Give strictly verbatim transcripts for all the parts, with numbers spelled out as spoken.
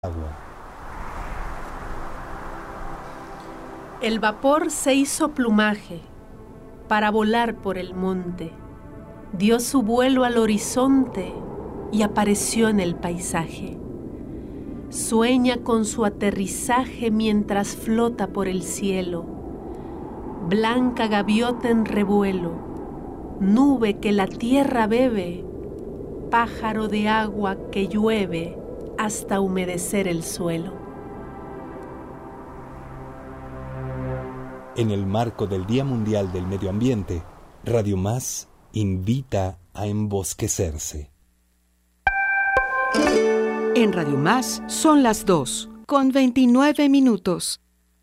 agua. El vapor se hizo plumaje para volar por el monte, dio su vuelo al horizonte y apareció en el paisaje. Sueña con su aterrizaje mientras flota por el cielo, blanca gaviota en revuelo, nube que la tierra bebe, pájaro de agua que llueve hasta humedecer el suelo. En el marco del Día Mundial del Medio Ambiente, Radio Más invita a embosquecerse. En Radio Más son las dos, con veintinueve minutos.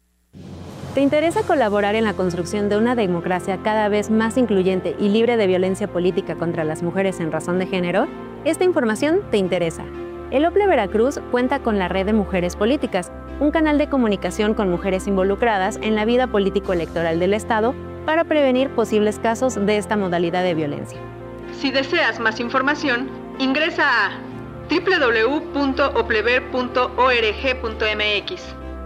¿Te interesa colaborar en la construcción de una democracia cada vez más incluyente y libre de violencia política contra las mujeres en razón de género? Esta información te interesa. El OPLE Veracruz cuenta con la Red de Mujeres Políticas, un canal de comunicación con mujeres involucradas en la vida político-electoral del Estado para prevenir posibles casos de esta modalidad de violencia. Si deseas más información, ingresa a doble u doble u doble u punto oplever punto org punto m x.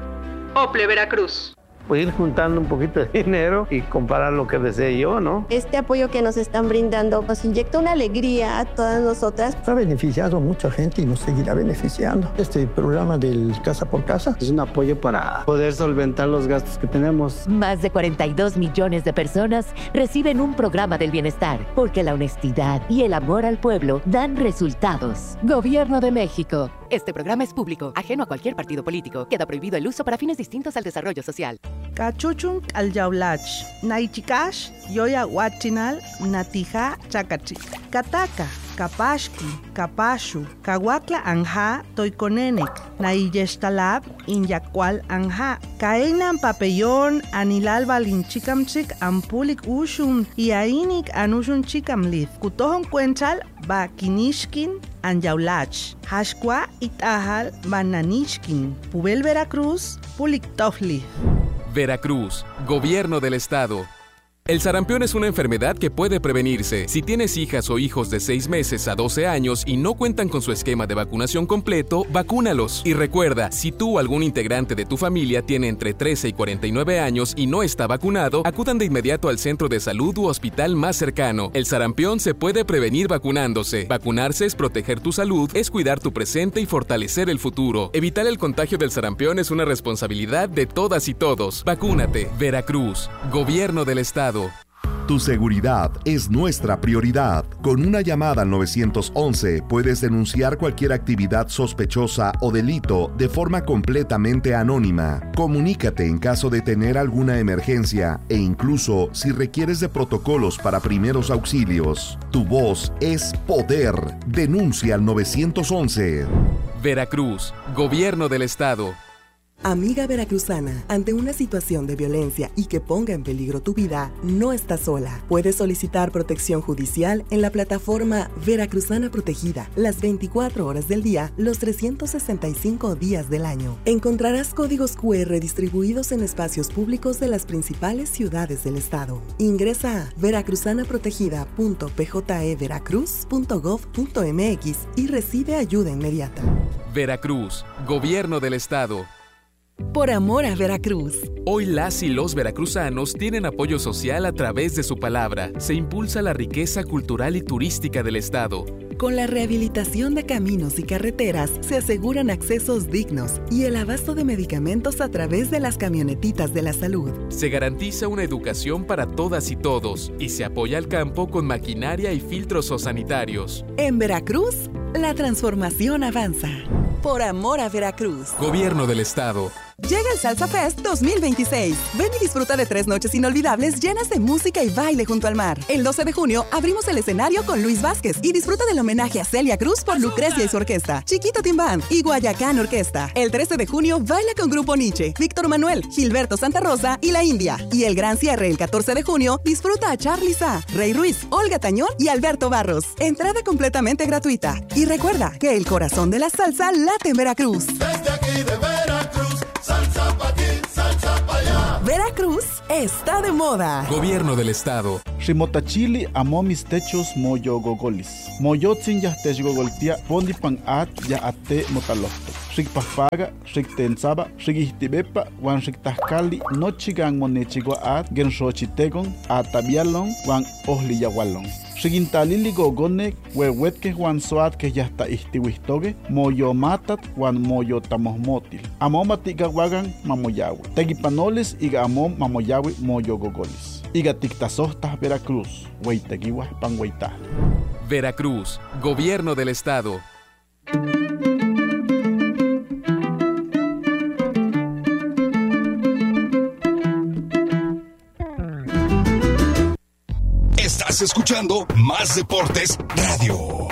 OPLE Veracruz. Pues ir juntando un poquito de dinero y comparar lo que desee yo, ¿no? Este apoyo que nos están brindando nos inyecta una alegría a todas nosotras. Ha beneficiado a mucha gente y nos seguirá beneficiando. Este programa del Casa por Casa es un apoyo para poder solventar los gastos que tenemos. Más de cuarenta y dos millones de personas reciben un programa del bienestar, porque la honestidad y el amor al pueblo dan resultados. Gobierno de México. Este programa es público, ajeno a cualquier partido político. Queda prohibido el uso para fines distintos al desarrollo social. Cachuchun al yaulach, naichikash, yoya huachinal, natija chakachik, kataka, kapashki, kapashu, kawakla anja, toikonenek, naiyeshtalab, inyakwal anja, kaenan papellón, anilal balinchikamchik, ampulik ushun, iainik anushun chikamlith, kutohon cuenchal, ba kinishkin, anyaulach, hashkwa itahal, bananishkin, pubel Veracruz, puliktofli. Veracruz, Gobierno del Estado. El sarampión es una enfermedad que puede prevenirse. Si tienes hijas o hijos de seis meses a doce años y no cuentan con su esquema de vacunación completo, vacúnalos. Y recuerda, si tú o algún integrante de tu familia tiene entre trece y cuarenta y nueve años y no está vacunado, acudan de inmediato al centro de salud u hospital más cercano. El sarampión se puede prevenir vacunándose. Vacunarse es proteger tu salud, es cuidar tu presente y fortalecer el futuro. Evitar el contagio del sarampión es una responsabilidad de todas y todos. Vacúnate. Veracruz, Gobierno del Estado. Tu seguridad es nuestra prioridad. Con una llamada al nueve once puedes denunciar cualquier actividad sospechosa o delito de forma completamente anónima. Comunícate en caso de tener alguna emergencia e incluso si requieres de protocolos para primeros auxilios. Tu voz es poder. Denuncia al nueve once. Veracruz, Gobierno del Estado. Amiga veracruzana, ante una situación de violencia y que ponga en peligro tu vida, no estás sola. Puedes solicitar protección judicial en la plataforma Veracruzana Protegida, las veinticuatro horas del día, los trescientos sesenta y cinco días del año. Encontrarás códigos cu erre distribuidos en espacios públicos de las principales ciudades del estado. Ingresa a veracruzana protegida punto p j e veracruz punto gov punto m x y recibe ayuda inmediata. Veracruz, Gobierno del Estado. Por amor a Veracruz. Hoy las y los veracruzanos tienen apoyo social a través de su palabra. Se impulsa la riqueza cultural y turística del estado. Con la rehabilitación de caminos y carreteras se aseguran accesos dignos y el abasto de medicamentos a través de las camionetitas de la salud. Se garantiza una educación para todas y todos y se apoya al campo con maquinaria y filtros sanitarios. En Veracruz, la transformación avanza. Por amor a Veracruz. Gobierno del Estado. Llega el Salsa Fest dos mil veintiséis. Ven y disfruta de tres noches inolvidables llenas de música y baile junto al mar. El doce de junio abrimos el escenario con Luis Vázquez y disfruta del homenaje a Celia Cruz por Lucrecia y su orquesta, Chiquito Timbán y Guayacán Orquesta. El trece de junio baila con Grupo Nietzsche, Víctor Manuel, Gilberto Santa Rosa y La India. Y el gran cierre el catorce de junio disfruta a Charly Sa, Rey Ruiz, Olga Tañón y Alberto Barros. Entrada completamente gratuita. Y recuerda que el corazón de la salsa late en Veracruz. Desde aquí de Veracruz, salsa pa' aquí, salsa pa' allá. Veracruz está de moda. Gobierno del Estado. Ximotachili amo mis techos moyo gogolis. Moyotzin ya techgogoltia pondipan at ya ate motalocto. xikpajpaga, xiktentzaba, xikihtibepa, wan xiktajkali, nochigan monechigua at, genxochitegon, atabialon, wan ohliyawalon. Xigintalili gogonek, huehuetke wan soatke yasta ihtiwihtoge, moyomatat wan moyotamosmotil. Amom atigawagan mamoyawe. Tegipanoles iga amom mamoyawe moyogogolis. Iga tiktasohtas Veracruz, hueitegiwas panhueita. Veracruz, Gobierno del Estado. Estás escuchando Más Deportes Radio.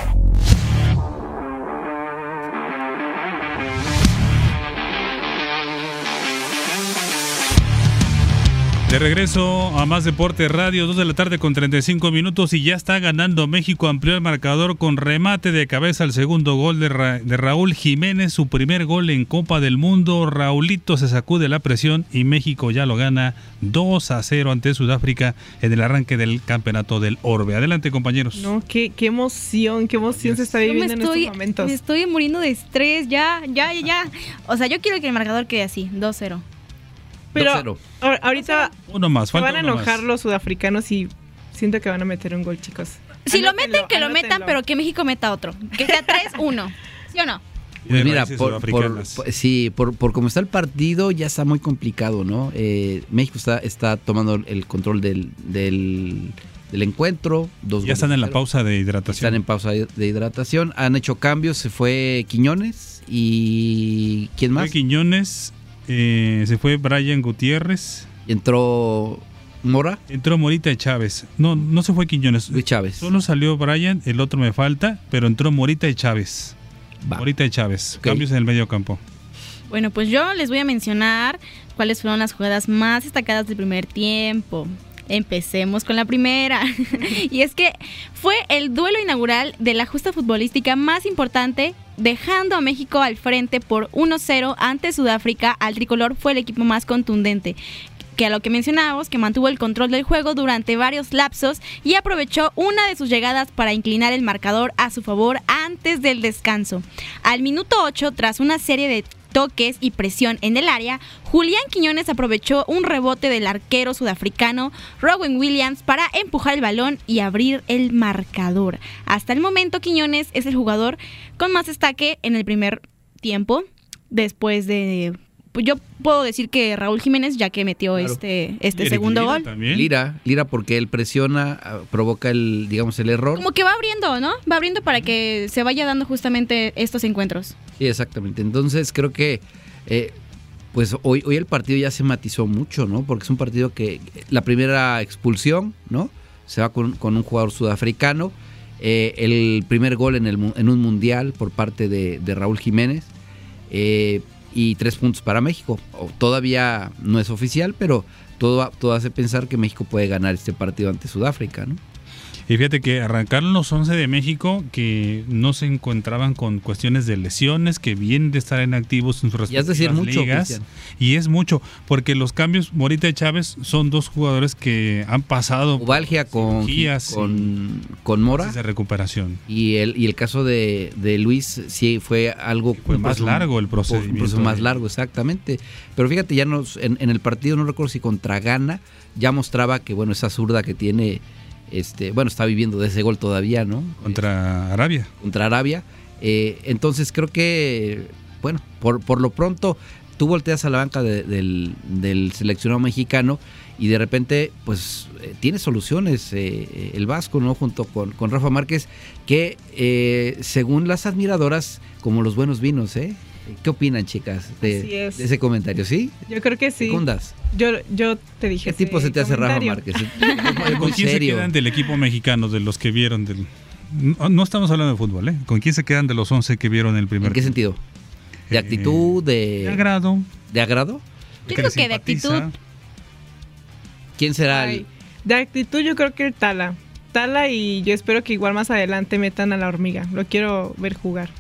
De regreso a Más Deporte Radio, dos de la tarde con treinta y cinco minutos y ya está ganando México, amplió el marcador con remate de cabeza al segundo gol de, Ra- de Raúl Jiménez, su primer gol en Copa del Mundo. Raulito se sacude la presión y México ya lo gana dos a cero ante Sudáfrica en el arranque del campeonato del Orbe. Adelante, compañeros. No, qué, qué emoción, qué emoción se está viviendo en estos momentos. Me estoy muriendo de estrés, ya, ya, ya, ya. O sea, yo quiero que el marcador quede así, dos cero. Pero a- ahorita uno más, se falta van a uno enojar más. los sudafricanos y siento que van a meter un gol, chicos. Si lo meten, que lo anótenlo. metan, pero que México meta otro. Que sea tres uno. ¿Sí o no? Pues mira, por, por, por- sí, por, por cómo está el partido ya está muy complicado, ¿no? Eh, México está, está tomando el control del, del, del encuentro. Dos Ya están en la pausa de hidratación. Están en pausa de, de hidratación. Han hecho cambios. Se fue Quiñones y ¿quién más? Fue Quiñones, eh, se fue Brian Gutiérrez. Entró Mora. Entró Morita y Chávez. No, no se fue Quiñones. Luis Chávez. Solo salió Brian, el otro me falta, pero entró Morita y Chávez. Va. Morita y Chávez. Okay. Cambios en el medio campo. Bueno, pues yo les voy a mencionar cuáles fueron las jugadas más destacadas del primer tiempo. Empecemos con la primera. Y es que fue el duelo inaugural de la justa futbolística más importante, dejando a México al frente por uno cero ante Sudáfrica. Al tricolor fue el equipo más contundente, que a lo que mencionábamos, que mantuvo el control del juego durante varios lapsos y aprovechó una de sus llegadas para inclinar el marcador a su favor antes del descanso. Al minuto ocho, tras una serie de toques y presión en el área, Julián Quiñones aprovechó un rebote del arquero sudafricano Rowan Williams para empujar el balón y abrir el marcador. Hasta el momento, Quiñones es el jugador con más destaque en el primer tiempo, después de... Pues yo puedo decir que Raúl Jiménez, ya que metió Claro. este, este Lira, segundo Lira gol. también. Lira, Lira porque él presiona, ah, provoca el, digamos, el error. Como que va abriendo, ¿no? Va abriendo para que se vaya dando justamente estos encuentros. Sí, exactamente. Entonces creo que eh, pues hoy, hoy el partido ya se matizó mucho, ¿no? Porque es un partido que la primera expulsión, ¿no? Se va con, con un jugador sudafricano. Eh, el primer gol en, el, mu- en un mundial por parte de, de Raúl Jiménez. Eh, y tres puntos para México. O, todavía no es oficial, pero todo, todo hace pensar que México puede ganar este partido ante Sudáfrica, ¿no? Y fíjate que arrancaron los once de México que no se encontraban con cuestiones de lesiones, que vienen de estar inactivos en sus Y es respectivas decir, mucho, ligas. Cristian. Y es mucho, porque los cambios, Morita y Chávez, son dos jugadores que han pasado Ubalgia con, cirugías con, con Mora. de recuperación. Y el, y el caso de, de Luis sí fue algo... Fue más largo el procedimiento. Un proceso más de- largo, exactamente. Pero fíjate, ya nos, en, en el partido, no recuerdo si contra Ghana, ya mostraba que, bueno, esa zurda que tiene, este, bueno, está viviendo de ese gol todavía, ¿no? Contra Arabia. Contra Arabia. Eh, entonces creo que, bueno, por, por lo pronto, tú volteas a la banca de- del, del seleccionado mexicano y de repente, pues, eh, tiene soluciones eh, el Vasco, ¿no? Junto con, con Rafa Márquez, que eh, según las admiradoras, como los buenos vinos, ¿eh? ¿Qué opinan, chicas, Así de, es. de ese comentario? ¿Sí? Yo creo que sí. ¿Secundas? Yo, yo te dije. ¿Qué tipo se te hace Rafa comentario. Márquez? Es ¿Con muy quién se serio. quedan del equipo mexicano, de los que vieron del... No, no estamos hablando de fútbol, ¿eh? ¿Con quién se quedan de los once que vieron el primer ¿En qué sentido? ¿De actitud? ¿De, de agrado? ¿De agrado? Yo creo que de actitud. ¿Quién será Ay, el...? de actitud yo creo que el Tala. Tala y yo espero que igual más adelante metan a la hormiga. Lo quiero ver jugar.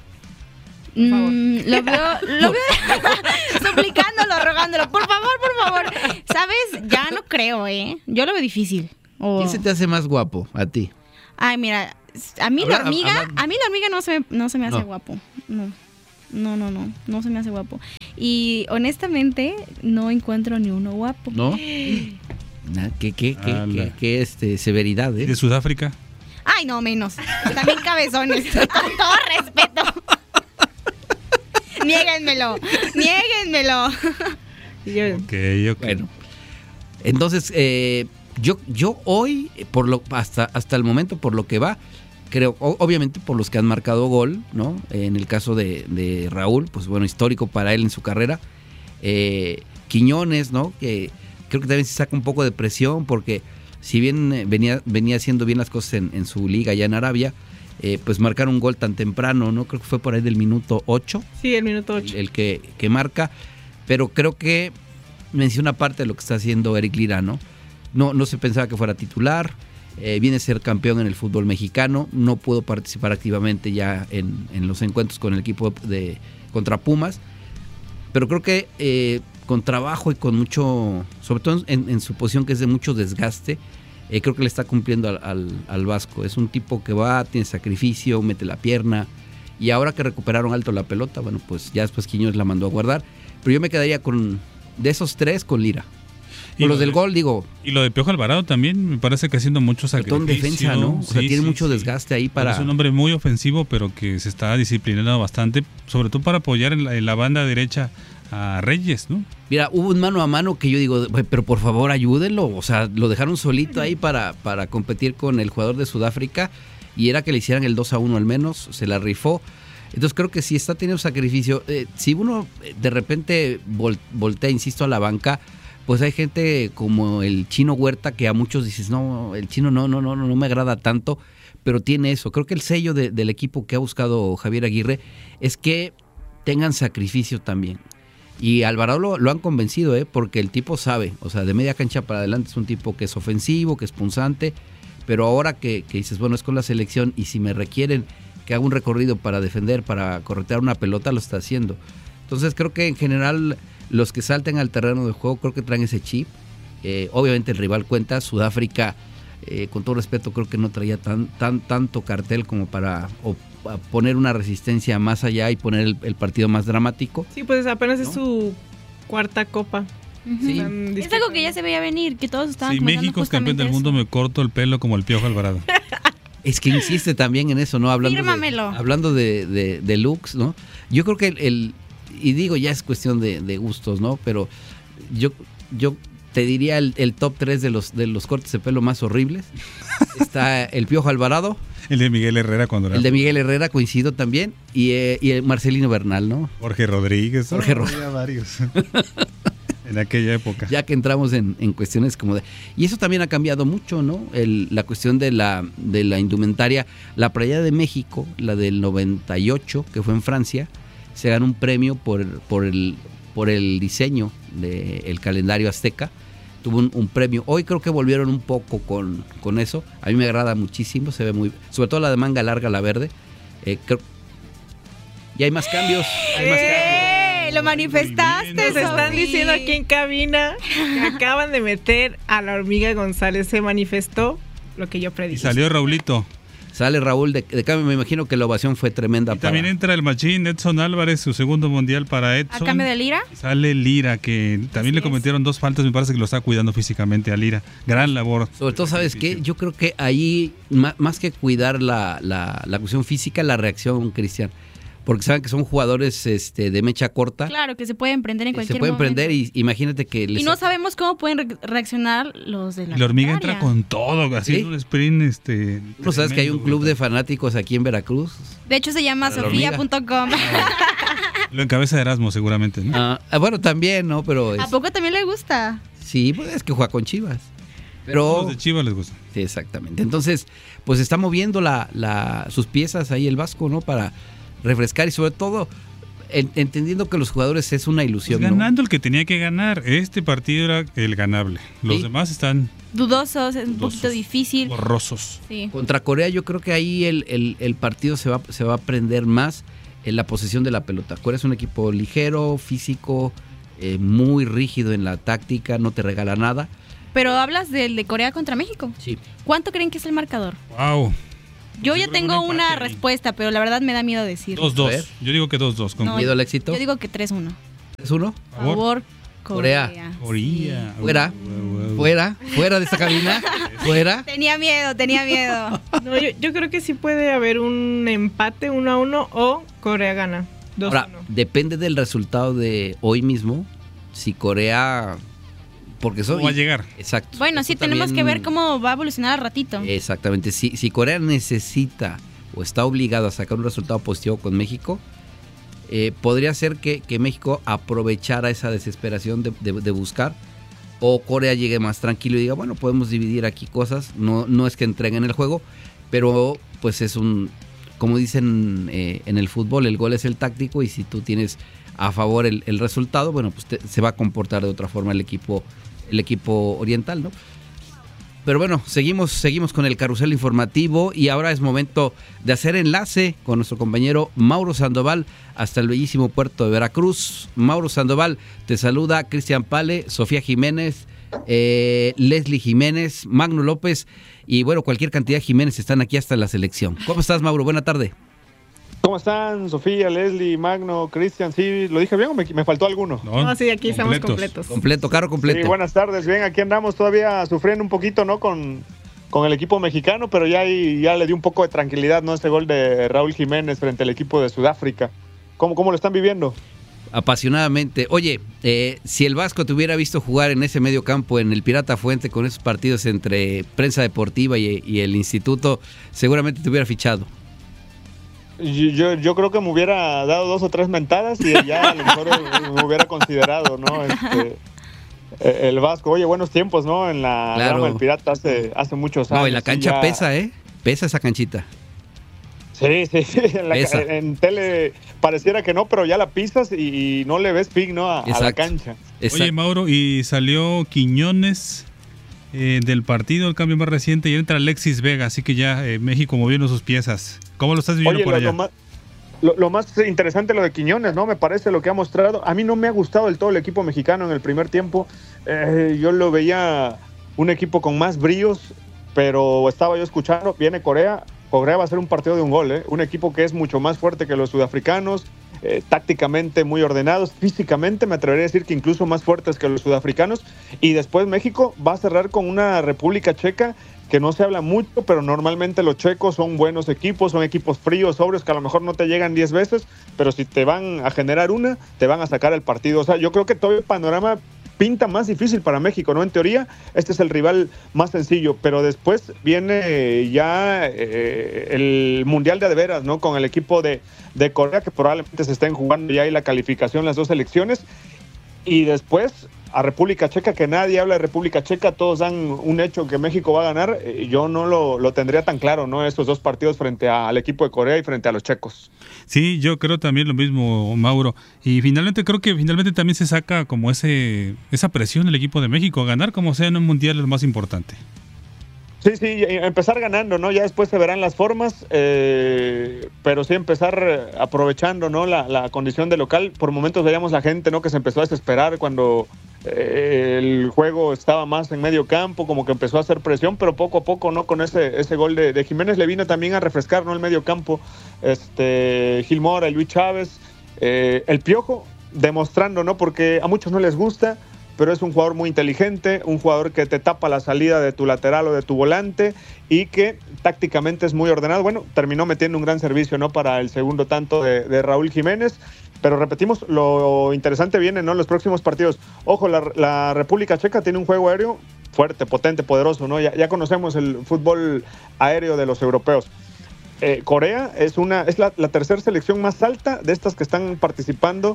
Mm, lo veo, lo veo suplicándolo, rogándolo. Por favor, por favor. ¿Sabes? Ya no creo, ¿eh? Yo lo veo difícil. O- ¿Quién se te hace más guapo a ti? Ay, mira, a mí Habla- la hormiga, habla- a mí la hormiga no se me, no se me hace No. guapo. No. No, no, no, no se me hace guapo. Y honestamente no encuentro ni uno guapo. ¿No? Nah, ¿Qué, qué, qué, qué, qué este, severidad, eh? ¿De Sudáfrica? Ay, no, menos. También cabezones, con todo respeto. Niéguenmelo, niéguenmelo. Ok, ok. Bueno, entonces, eh, yo, yo hoy, por lo, hasta, hasta el momento, por lo que va, creo, o, obviamente por los que han marcado gol, ¿no? En el caso de, de Raúl, pues bueno, histórico para él en su carrera. Eh, Quiñones, ¿no? Que creo que también se saca un poco de presión porque si bien eh, venía, venía haciendo bien las cosas en, en su liga allá en Arabia, eh, pues marcar un gol tan temprano, ¿no? Creo que fue por ahí del minuto ocho. Sí, el minuto ocho. El, el que, que marca, pero creo que menciona parte de lo que está haciendo Eric Lira, ¿no? No, no se pensaba que fuera titular, eh, viene a ser campeón en el fútbol mexicano, no pudo participar activamente ya en, en los encuentros con el equipo de contra Pumas, pero creo que eh, con trabajo y con mucho, sobre todo en, en su posición que es de mucho desgaste, eh, creo que le está cumpliendo al, al, al Vasco. Es un tipo que va, tiene sacrificio, mete la pierna, y ahora que recuperaron alto la pelota, bueno, pues ya después Quiñones la mandó a guardar, pero yo me quedaría con, de esos tres, con Lira. Con los del gol, digo. Y lo de Piojo Alvarado también me parece que haciendo mucho sacrificio. En defensa, ¿no? O sea, sí, tiene sí, mucho sí. desgaste ahí para... Es un hombre muy ofensivo, pero que se está disciplinando bastante, sobre todo para apoyar en la, en la banda derecha a Reyes, ¿no? Mira, hubo un mano a mano que yo digo, pero por favor ayúdenlo. O sea, lo dejaron solito ahí para, para competir con el jugador de Sudáfrica y era que le hicieran el dos a uno al menos, se la rifó. Entonces creo que si está teniendo sacrificio, eh, si uno de repente vol- voltea, insisto, a la banca, pues hay gente como el Chino Huerta que a muchos dices, no, el Chino no, no, no, no me agrada tanto, pero tiene eso. Creo que el sello de, del equipo que ha buscado Javier Aguirre es que tengan sacrificio también. Y Alvarado lo, lo han convencido, ¿eh? Porque el tipo sabe, o sea, de media cancha para adelante es un tipo que es ofensivo, que es punzante, pero ahora que, que dices, bueno, es con la selección y si me requieren que haga un recorrido para defender, para corretear una pelota, lo está haciendo. Entonces creo que en general los que salten al terreno de juego creo que traen ese chip. Eh, obviamente el rival cuenta, Sudáfrica, eh, con todo respeto, creo que no traía tan, tan tanto cartel como para o, a poner una resistencia más allá y poner el, el partido más dramático. Sí, pues apenas ¿no? es su cuarta copa. Sí. Es algo que ya se veía venir, que todos estaban Si México es campeón del mundo, me corto el pelo como el Piojo Alvarado. Es que insiste también en eso, ¿no? Hablando Fírmamelo. de, hablando de, de, de looks, ¿no? Yo creo que el, el y digo, ya es cuestión de, de gustos, ¿no? Pero yo, yo te diría el, el top tres de los, de los cortes de pelo más horribles. Está el Piojo Alvarado. El de Miguel Herrera cuando era. El de Miguel Herrera, coincido también. Y, eh, y el Marcelino Bernal, ¿no? Jorge Rodríguez. Jorge oh, Rodríguez. varios. En aquella época. Ya que entramos en, en cuestiones como de... Y eso también ha cambiado mucho, ¿no? El, la cuestión de la, de la indumentaria. La playera de México, la del noventa y ocho, que fue en Francia, se ganó un premio por, por, el, por el diseño del calendario azteca. Tuvo un, un premio. Hoy creo que volvieron un poco con, con eso. A mí me agrada muchísimo, se ve muy... Sobre todo la de manga larga, la verde. Eh, creo, y hay más cambios. Hay más cambios. Lo manifestaste. Nos están diciendo aquí en cabina que acaban de meter a la Hormiga González. Se manifestó lo que yo predije. Y salió Raulito. Sale Raúl de, de cambio, me imagino que la ovación fue tremenda. Y para... también entra el machín Edson Álvarez, su segundo mundial para Edson. ¿A cambio de Lira? Sale Lira, que también Así le cometieron es. dos faltas, me parece que lo está cuidando físicamente a Lira. Gran labor. Sobre todo, ¿sabes qué? Yo creo que ahí, más que cuidar la, la, la cuestión física, la reacción, Cristian. Porque saben que son jugadores este, de mecha corta. Claro, que se pueden prender en cualquier momento. Se pueden prender y imagínate que... Les... Y no sabemos cómo pueden re- reaccionar los de la... Y la Hormiga entra con todo, haciendo ¿Sí? un sprint. Este, ¿No sabes que hay un club de fanáticos aquí en Veracruz? De hecho se llama sofía punto com. Lo encabeza Erasmo seguramente, ¿no? Ah, bueno, también, ¿no? Pero es... ¿A poco también le gusta? Sí, pues es que juega con Chivas. Pero los de Chivas les gusta. Sí, exactamente. Entonces, pues está moviendo la, la, sus piezas ahí el Vasco, ¿no? Para... refrescar y sobre todo en, entendiendo que los jugadores es una ilusión. Pues ganando ¿no? el que tenía que ganar. Este partido era el ganable. Los ¿Sí? demás están dudosos, es un dudosos, poquito difícil. Borrosos. Sí. Contra Corea yo creo que ahí el, el, el partido se va, se va a prender más en la posesión de la pelota. Corea es un equipo ligero, físico, eh, muy rígido en la táctica, no te regala nada. Pero hablas del de Corea contra México. Sí. ¿Cuánto creen que es el marcador? Wow. Yo ya tengo una respuesta, pero la verdad me da miedo decir. dos dos. Yo digo que dos dos. No, ¿Miedo al éxito? Yo digo que tres uno. ¿tres uno? Por favor, Corea. Corea. Corea. Fuera. Fuera. Fuera de esta cabina. Fuera. Tenía miedo, tenía miedo. No, yo, yo creo que sí puede haber un empate uno a uno o Corea gana. dos uno. Ahora, depende del resultado de hoy mismo. Si Corea... Porque eso ¿Cómo va a llegar? Exacto. Bueno, sí, Eso tenemos también- que ver cómo va a evolucionar al ratito. Exactamente. Si, si Corea necesita o está obligado a sacar un resultado positivo con México, eh, podría ser que, que México aprovechara esa desesperación de, de- de buscar, o Corea llegue más tranquilo y diga, bueno, podemos dividir aquí cosas, no, no es que entreguen el juego, pero pues es un, como dicen eh, en el fútbol, el gol es el táctico, y si tú tienes a favor el, el resultado, bueno, pues te- se va a comportar de otra forma el equipo, el equipo oriental, ¿no? Pero bueno, seguimos, seguimos con el carrusel informativo, y ahora es momento de hacer enlace con nuestro compañero Mauro Sandoval hasta el bellísimo puerto de Veracruz. Mauro Sandoval, te saluda Cristian Pale, Sofía Jiménez, eh, Leslie Jiménez, Magno López, y bueno, cualquier cantidad de Jiménez están aquí hasta la selección. ¿Cómo estás, Mauro? Buena tarde. ¿Cómo están, Sofía, Leslie, Magno, Cristian? ¿Sí lo dije bien o me, me faltó alguno? No, no sí, aquí estamos completos. Completo, carro completo. Sí, buenas tardes. Bien, aquí andamos todavía sufriendo un poquito, ¿no? Con, con el equipo mexicano, pero ya, ya le dio un poco de tranquilidad, ¿no? Este gol de Raúl Jiménez frente al equipo de Sudáfrica. ¿Cómo, cómo lo están viviendo? Apasionadamente. Oye, eh, si el Vasco te hubiera visto jugar en ese medio campo, en el Pirata Fuente, con esos partidos entre prensa deportiva y, y el instituto, seguramente te hubiera fichado. Yo, yo creo que me hubiera dado dos o tres mentadas y ya a lo mejor me hubiera considerado, ¿no? Este, el Vasco. Oye, buenos tiempos, ¿no? En la Claro. Grama del Pirata hace, hace muchos años. No, y la cancha ya... pesa, ¿eh? Pesa esa canchita. Sí, sí, sí. En, la, Pesa. en tele pareciera que no, pero ya la pisas y no le ves pig, ¿no? A, a la Exacto. cancha. Oye, Mauro, y salió Quiñones eh, del partido, el cambio más reciente, y entra Alexis Vega, así que ya eh, México moviendo sus piezas. ¿Cómo lo estás viviendo Oye, por lo, allá? lo más, lo, lo más interesante lo de Quiñones, ¿no? Me parece lo que ha mostrado. A mí no me ha gustado del todo el equipo mexicano en el primer tiempo. Eh, yo lo veía un equipo con más bríos, pero estaba yo escuchando, viene Corea. Corea va a ser un partido de un gol, ¿eh? Un equipo que es mucho más fuerte que los sudafricanos, eh, tácticamente muy ordenados, físicamente me atrevería a decir que incluso más fuertes que los sudafricanos, y después México va a cerrar con una República Checa que no se habla mucho, pero normalmente los checos son buenos equipos, son equipos fríos, sobrios, que a lo mejor no te llegan diez veces, pero si te van a generar una, te van a sacar el partido. O sea, yo creo que todo el panorama pinta más difícil para México, ¿no? En teoría, este es el rival más sencillo, pero después viene ya eh, el Mundial de Adeveras, ¿no? Con el equipo de, de Corea, que probablemente se estén jugando ya ahí la calificación, las dos selecciones, y después a República Checa, que nadie habla de República Checa, todos dan un hecho que México va a ganar. Eh, yo no lo, lo tendría tan claro, ¿no? Estos dos partidos frente a, al equipo de Corea y frente a los checos. Sí, yo creo también lo mismo, Mauro. Y finalmente creo que finalmente también se saca como ese esa presión del equipo de México. Ganar como sea en un mundial es lo más importante. Sí, sí, empezar ganando, ¿no? Ya después se verán las formas, eh, pero sí empezar aprovechando, ¿no? La, la condición de local. Por momentos veíamos la gente, ¿no? Que se empezó a desesperar cuando eh, el juego estaba más en medio campo, como que empezó a hacer presión, pero poco a poco, ¿no? Con ese, ese gol de, de Jiménez le vino también a refrescar, ¿no? El medio campo, este, Gil Mora y Luis Chávez, eh, el Piojo, demostrando, ¿no? Porque a muchos no les gusta, pero es un jugador muy inteligente, un jugador que te tapa la salida de tu lateral o de tu volante y que tácticamente es muy ordenado. Bueno, terminó metiendo un gran servicio, ¿no? Para el segundo tanto de, de Raúl Jiménez, pero repetimos, lo interesante viene, ¿no? Los próximos partidos. Ojo, la, la República Checa tiene un juego aéreo fuerte, potente, poderoso, ¿no? Ya, ya conocemos el fútbol aéreo de los europeos. Eh, Corea es una es la, la tercera selección más alta de estas que están participando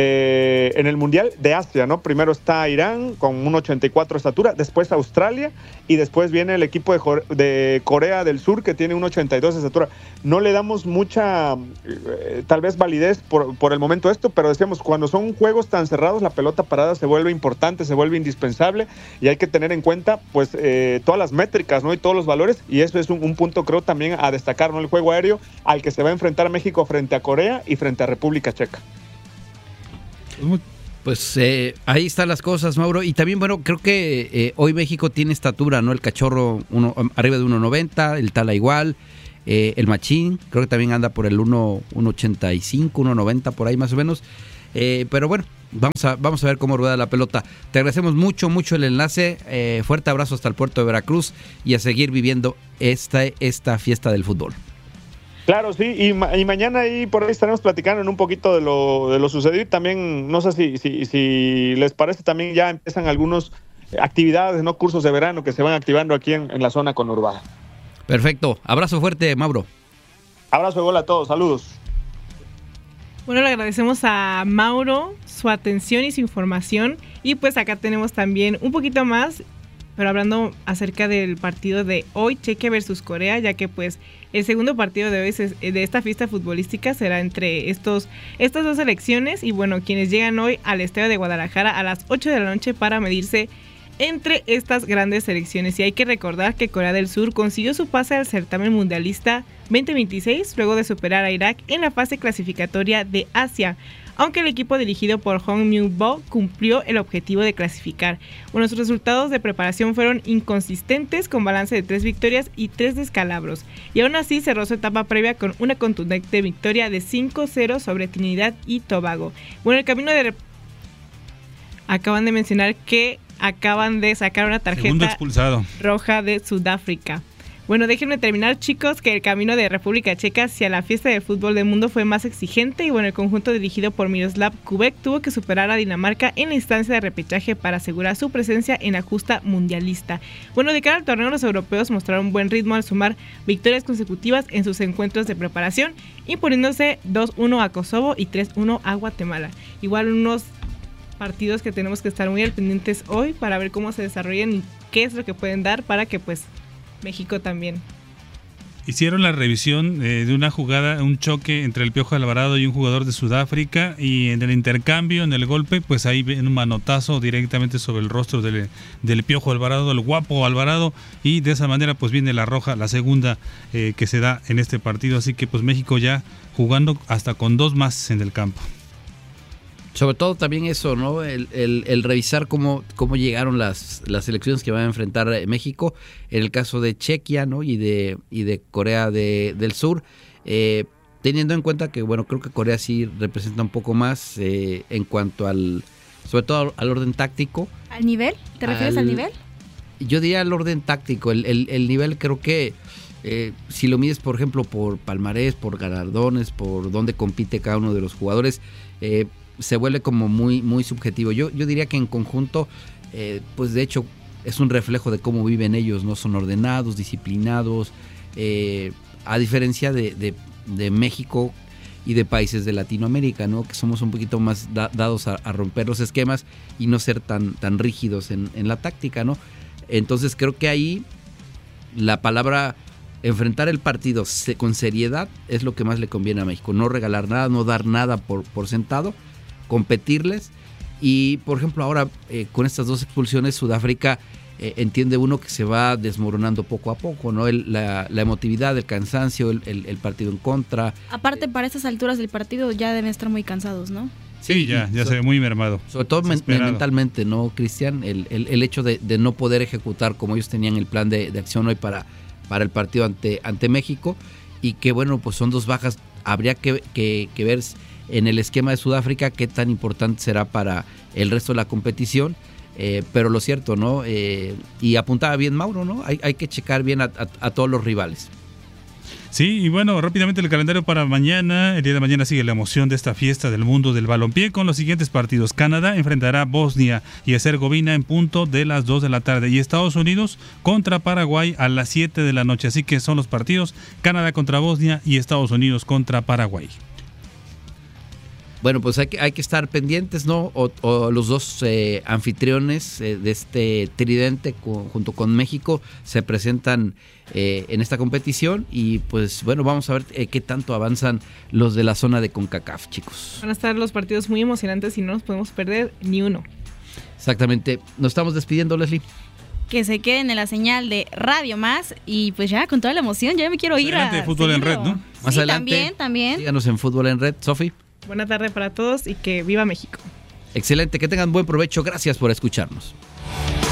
eh, en el Mundial de Asia, ¿no? Primero está Irán con un ochenta y cuatro de estatura, después Australia y después viene el equipo de, de Corea del Sur que tiene un ochenta y dos de estatura. No le damos mucha, eh, tal vez validez por, por el momento a esto, pero decíamos, cuando son juegos tan cerrados, la pelota parada se vuelve importante, se vuelve indispensable y hay que tener en cuenta pues eh, todas las métricas, ¿no? Y todos los valores, y eso es un, un punto creo también a destacar, ¿no? El juego aéreo al que se va a enfrentar México frente a Corea y frente a República Checa. Pues eh, ahí están las cosas, Mauro. Y también, bueno, creo que eh, hoy México tiene estatura, ¿no? El Cachorro uno, arriba de uno noventa, el Tala igual, Eh, el Machín, creo que también anda por el uno ochenta y cinco, uno noventa, por ahí más o menos. Eh, pero bueno, vamos a, vamos a ver cómo rueda la pelota. Te agradecemos mucho, mucho el enlace. Eh, fuerte abrazo hasta el puerto de Veracruz y a seguir viviendo esta, esta fiesta del fútbol. Claro, sí, y, ma- y mañana ahí por ahí estaremos platicando en un poquito de lo, de lo sucedido y también, no sé si, si, si les parece, también ya empiezan algunas actividades, no cursos de verano que se van activando aquí en, en la zona conurbada. Perfecto, abrazo fuerte, Mauro. Abrazo de gol a todos, saludos. Bueno, le agradecemos a Mauro su atención y su información. Y pues acá tenemos también un poquito más, pero hablando acerca del partido de hoy, Chequia versus Corea, ya que pues el segundo partido de hoy es, de esta fiesta futbolística será entre estos, estas dos selecciones. Y bueno, quienes llegan hoy al estadio de Guadalajara a las ocho de la noche para medirse entre estas grandes selecciones. Y hay que recordar que Corea del Sur consiguió su pase al certamen mundialista veinte veintiséis luego de superar a Irak en la fase clasificatoria de Asia, aunque el equipo dirigido por Hong Myung-bo cumplió el objetivo de clasificar. Bueno, sus resultados de preparación fueron inconsistentes, con balance de tres victorias y tres descalabros, y aún así cerró su etapa previa con una contundente victoria de cinco cero sobre Trinidad y Tobago. Bueno, el camino de... Acaban de mencionar que acaban de sacar una tarjeta roja de Sudáfrica. Bueno, déjenme terminar, chicos, que el camino de República Checa hacia la fiesta de fútbol del mundo fue más exigente y bueno, el conjunto dirigido por Miroslav Kubek tuvo que superar a Dinamarca en la instancia de repechaje para asegurar su presencia en la justa mundialista. Bueno, de cara al torneo, los europeos mostraron buen ritmo al sumar victorias consecutivas en sus encuentros de preparación, imponiéndose dos uno a Kosovo y tres uno a Guatemala. Igual unos partidos que tenemos que estar muy al pendientes hoy para ver cómo se desarrollan y qué es lo que pueden dar para que pues México también. Hicieron la revisión eh, de una jugada, un choque entre el Piojo Alvarado y un jugador de Sudáfrica, y en el intercambio, en el golpe, pues ahí ven un manotazo directamente sobre el rostro del, del Piojo Alvarado, el guapo Alvarado, y de esa manera pues viene la roja, la segunda eh, que se da en este partido, así que pues México ya jugando hasta con dos más en el campo. Sobre todo también eso, ¿no? El, el, el revisar cómo, cómo llegaron las, las selecciones que van a enfrentar México, en el caso de Chequia, ¿no? Y de, y de Corea de, del Sur, eh, teniendo en cuenta que, bueno, creo que Corea sí representa un poco más eh, en cuanto al, sobre todo al orden táctico. ¿Al nivel? ¿Te refieres al, al nivel? Yo diría al orden táctico, el, el, el nivel creo que eh, si lo mides, por ejemplo, por palmarés, por galardones, por dónde compite cada uno de los jugadores, eh, se vuelve como muy muy subjetivo. Yo yo diría que en conjunto, eh, pues de hecho es un reflejo de cómo viven ellos, ¿no? Son ordenados, disciplinados, eh, a diferencia de, de, de México y de países de Latinoamérica, ¿no? Que somos un poquito más da, dados a, a romper los esquemas y no ser tan, tan rígidos en, en la táctica, ¿no? Entonces creo que ahí la palabra enfrentar el partido con seriedad es lo que más le conviene a México. No regalar nada, no dar nada por, por sentado, competirles. Y por ejemplo ahora eh, con estas dos expulsiones Sudáfrica eh, entiende uno que se va desmoronando poco a poco, ¿no? El, la, la emotividad, el cansancio, el, el, el partido en contra. Aparte, para estas alturas del partido ya deben estar muy cansados, ¿no? Sí, ya, ya so, se ve muy mermado. Sobre todo men, mentalmente, ¿no, Cristian? El, el, el hecho de, de no poder ejecutar como ellos tenían el plan de, de acción hoy para, para el partido ante, ante México, y que bueno, pues son dos bajas. Habría que, que, que ver en el esquema de Sudáfrica qué tan importante será para el resto de la competición, eh, pero lo cierto, ¿no? Eh, y apuntaba bien Mauro, ¿no? Hay, hay que checar bien a, a, a todos los rivales. Sí, y bueno, rápidamente el calendario para mañana. El día de mañana sigue la emoción de esta fiesta del mundo del balompié con los siguientes partidos. Canadá enfrentará a Bosnia y Herzegovina en punto de las dos de la tarde, y Estados Unidos contra Paraguay a las siete de la noche. Así que son los partidos: Canadá contra Bosnia y Estados Unidos contra Paraguay. Bueno, pues hay que, hay que estar pendientes, ¿no? O, o los dos eh, anfitriones eh, de este tridente con, junto con México se presentan eh, en esta competición, y pues bueno, vamos a ver eh, qué tanto avanzan los de la zona de CONCACAF, chicos. Van a estar los partidos muy emocionantes y no nos podemos perder ni uno. Exactamente. Nos estamos despidiendo, Leslie. Que se queden en la señal de Radio Más, y pues ya con toda la emoción, ya me quiero ir adelante, a Fútbol en Red, ¿no? Más sí, adelante. También, también. Síganos en Fútbol en Red, Sofi. Buena tarde para todos y que viva México. Excelente, que tengan buen provecho. Gracias por escucharnos.